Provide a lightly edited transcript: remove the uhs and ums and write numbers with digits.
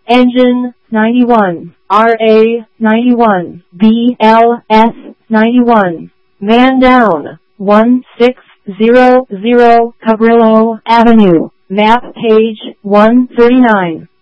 Engine 91, RA 91, BLS 91. Man down, 1600 Cabrillo Avenue, map page 139.